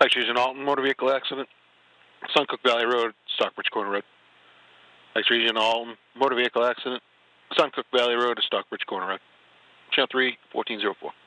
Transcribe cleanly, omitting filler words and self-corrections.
Region Alton, motor vehicle accident. Suncook Valley Road, Stockbridge Corner Road. Region Alton, motor vehicle accident. Suncook Valley Road to Stockbridge Corner Road. Channel 3, 1404.